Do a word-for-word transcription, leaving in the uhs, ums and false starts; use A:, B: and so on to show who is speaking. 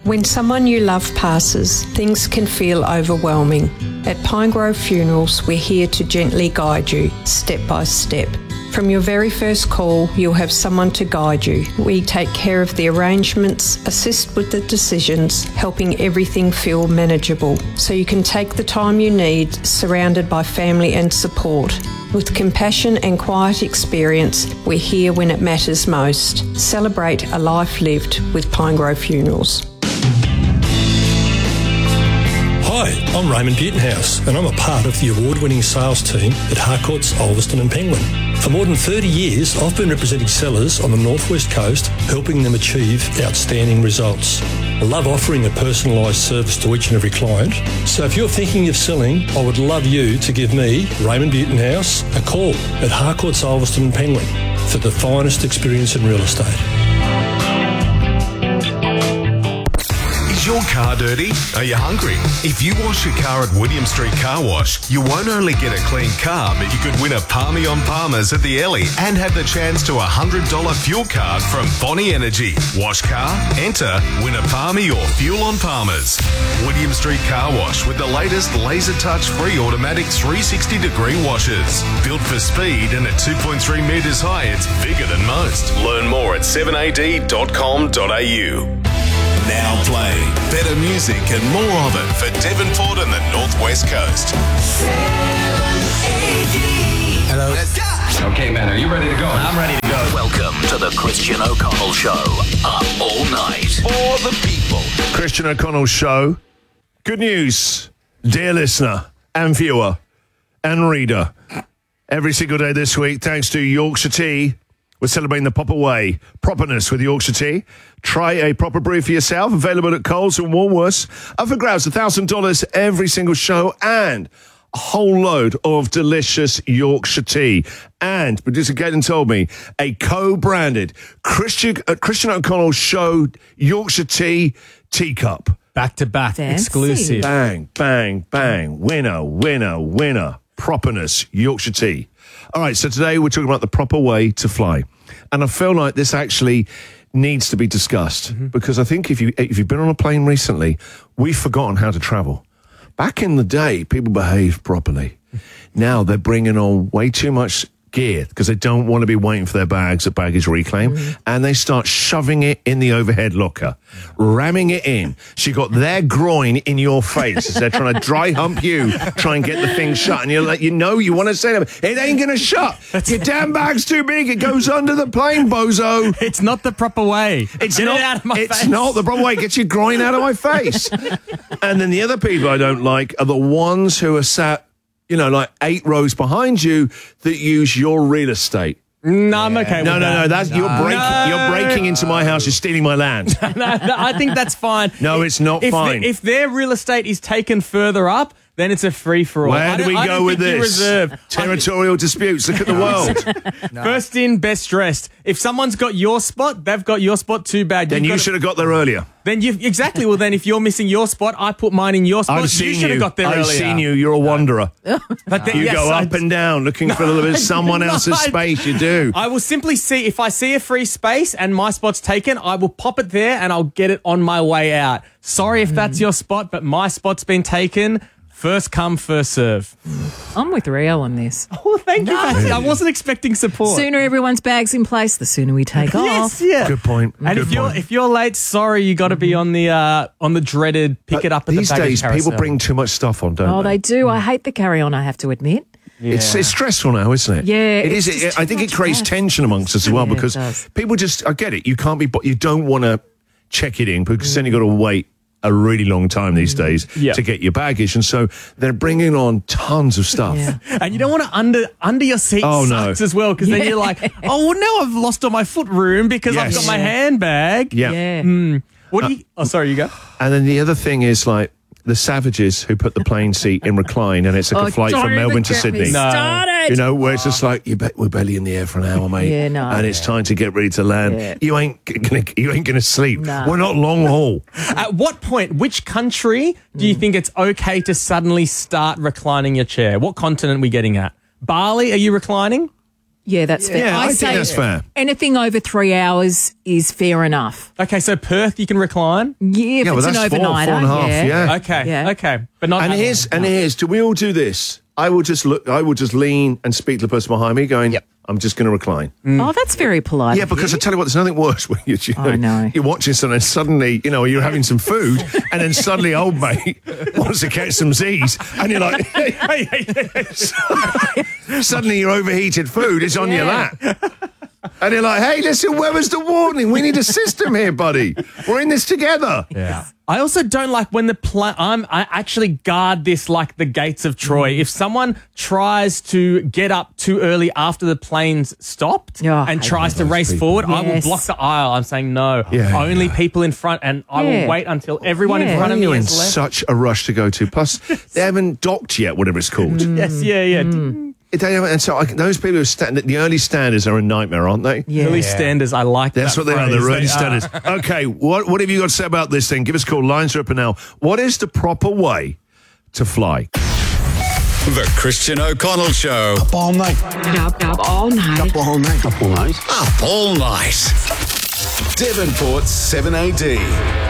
A: When someone you love passes, things can feel overwhelming. At Pinegrove Funerals, we're here to gently guide you, step by step. From your very first call, you'll have someone to guide you. We take care of the arrangements, assist with the decisions, helping everything feel manageable, so you can take the time you need, surrounded by family and support. With compassion and quiet experience, we're here when it matters most. Celebrate a life lived with Pinegrove Funerals.
B: Hi, I'm Raymond Butenhouse, and I'm a part of the award-winning sales team at Harcourts, Ulverston and Penguin. For more than thirty years, I've been representing sellers on the Northwest Coast, helping them achieve outstanding results. I love offering a personalised service to each and every client. So if you're thinking of selling, I would love you to give me, Raymond Butenhouse, a call at Harcourts, Ulverston and Penguin for the finest experience in real estate.
C: Is your car dirty? Are you hungry? If you wash your car at William Street Car Wash, you won't only get a clean car, but you could win a Palmy on Palmers at the Ellie and have the chance to a one hundred dollars fuel card from Bonnie Energy. Wash car, enter, win a Palmy or fuel on Palmers. William Street Car Wash with the latest laser touch free automatic three hundred sixty degree washers. Built for speed and at two point three metres high, it's bigger than most. Learn more at seven a d dot com dot a u. Now playing better music and more of it for Devonport and the Northwest Coast.
D: Hello.
E: Let's go. Okay, man, are you ready to go?
D: I'm ready to go.
F: Welcome to the Christian O'Connell Show. Up all night.
C: For the people.
G: Christian O'Connell Show. Good news, dear listener and viewer and reader. Every single day this week, thanks to Yorkshire Tea, we're celebrating the proper way, properness with Yorkshire Tea. Try a proper brew for yourself, available at Coles and Woolworths. Up for grabs, one thousand dollars every single show, and a whole load of delicious Yorkshire Tea. And producer Gaten told me, a co-branded Christian, uh, Christian O'Connell Show Yorkshire Tea teacup.
D: Back to back,
H: Fancy.
D: exclusive.
G: Bang, bang, bang. Winner, winner, winner. Properness, Yorkshire Tea. All right, so today we're talking about the proper way to fly. And I feel like this actually needs to be discussed mm-hmm. because I think if, you, if you've been on a plane recently, we've forgotten how to travel. Back in the day, people behaved properly. Now they're bringing on way too much gear because they don't want to be waiting for their bags at baggage reclaim, mm-hmm. and they start shoving it in the overhead locker, ramming it in. So you got their groin in your face as they're trying to dry hump you, try and get the thing shut, and you're like, you know, you want to say to them, it ain't gonna shut. Your damn bag's too big. It goes under the plane, bozo.
D: It's not the proper way.
G: It's
D: Get
G: not.
D: it out of my
G: it's
D: face.
G: not the proper way. Get your groin out of my face. And then the other people I don't like are the ones who are sat, you know, like eight rows behind you that use your real estate.
D: No, I'm okay
G: No,
D: with
G: no,
D: that.
G: no. That's you're breaking.
D: No.
G: You're breaking into my house. You're stealing my land.
D: no, no, I think that's fine.
G: No, it's not
D: if
G: fine.
D: The, if their real estate is taken further up, then it's a free-for-all.
G: Where do we
D: I
G: go
D: don't
G: with
D: think you
G: this?
D: reserve.
G: Territorial disputes. Look at the world.
D: No. First in, best dressed. If someone's got your spot, they've got your spot too bad.
G: Then
D: You've
G: you
D: got
G: should have got there earlier.
D: Then you exactly. Well, then if you're missing your spot, I put mine in your spot.
G: I've
D: you
G: seen
D: should have
G: you.
D: got there
G: I've
D: earlier.
G: seen you. You're a wanderer.
D: But then,
G: You
D: yes,
G: go
D: I-
G: up and down looking for a little bit of someone else's
D: I-
G: space. You do.
D: I will simply see if I see a free space and my spot's taken, I will pop it there and I'll get it on my way out. Sorry if that's your spot, but my spot's been taken. First come, first serve.
H: I'm with Rio on this.
D: Oh, thank you, Patsy. I wasn't expecting support.
H: Sooner everyone's bag's in place, the sooner we take
D: Yes,
H: off.
D: yeah.
G: Good point.
D: And
G: Good
D: if you're
G: point.
D: if you're late, sorry, you got to be on the uh, on the dreaded pick
G: But
D: it up at
G: these
D: the baggage
G: days,
D: carousel.
G: people bring too much stuff on, don't
H: Oh,
G: they?
H: they do. I hate the carry-on, I have to admit.
G: It's, it's stressful now, isn't it?
H: Yeah,
G: it
H: it's
G: is.
H: just
G: It, I think
H: too
G: it
H: much
G: creates
H: stress.
G: tension amongst us as well
H: Yeah, it
G: because
H: does.
G: people just. I get it. You can't be. But you don't want to check it in because then you got to wait a really long time these days
D: Yeah.
G: to get your baggage, and so they're bringing on tons of stuff.
H: Yeah.
D: And you don't want to under under your seat
G: Oh, no.
D: sucks as well because then you're like, oh, well, now I've lost all my foot room because I've
G: Yes.
D: got my
H: Yeah.
D: handbag.
G: Yeah.
H: Yeah.
D: What do you? Oh, sorry, you go.
G: And then the other thing is like the savages who put the plane seat in recline, and it's like
H: Oh,
G: a flight
H: don't
G: from
H: even
G: Melbourne to
H: get
G: Sydney.
H: me
D: No.
H: started.
G: You know, where it's just like you bet we're barely in the air for an hour, mate.
H: Yeah, no.
G: And it's time to get ready to land.
H: Yeah.
G: You ain't gonna, you ain't gonna sleep.
H: No.
G: We're not long haul.
D: At what point, which country do you think it's okay to suddenly start reclining your chair? What continent are we getting at? Bali, are you reclining?
H: Yeah, that's fair.
G: Yeah, I, think
H: say
G: that's fair.
H: anything over three hours is fair enough.
D: Okay, so Perth, you can recline.
H: Yeah, if
G: Yeah, well,
H: it's an
G: that's four, four
H: overnighter.
G: and a half,
H: yeah.
G: yeah.
D: Okay,
H: Yeah.
D: okay, but not.
G: And here's and here's. Do we all do this? I will just look. I will just lean and speak to the person behind me, going, "Yep, I'm just going to recline."
H: Oh, that's very polite.
G: Yeah,
H: of
G: because
H: you.
G: I tell you what, there's nothing worse when you, you know,
H: I know.
G: you're watching something and suddenly, you know, you're having some food and then suddenly old mate wants to catch some Z's and you're like, hey, hey, hey, hey. Suddenly your overheated food is on your
H: Yeah.
G: lap. And you're like, hey, listen, where was the warning? We need a system here, buddy. We're in this together.
D: Yeah. I also don't like when the plane. I'm. I actually guard this like the gates of Troy. If someone tries to get up too early after the plane's stopped
H: Yeah, I
D: and
H: hate
D: tries to
G: those
D: race
G: people.
D: forward, I will
H: Yes.
D: block the aisle. I'm saying no.
G: Yeah.
D: Only people in front, and I
H: Yeah.
D: will wait until everyone
H: Yeah.
D: in front of me
G: You're in
D: is left.
G: such a rush to go to. Plus, they haven't docked yet, whatever it's called.
D: Yes. Yeah. Yeah.
G: They haven't, and so I, those people who stand, the early standers are a nightmare, aren't they?
H: Yeah.
D: Early standers. I like
G: That's
D: that
G: what they are,
D: phrase.
G: the early
D: They
G: standards.
D: are.
G: Okay, what, what have you got to say about this thing? Give us a call. Lines are open now. What is the proper way to fly?
F: The Christian O'Connell Show.
I: Up all night.
J: Up, up all night.
I: Up all night. Up all night.
F: Up all night.
C: Devonport's seven A D.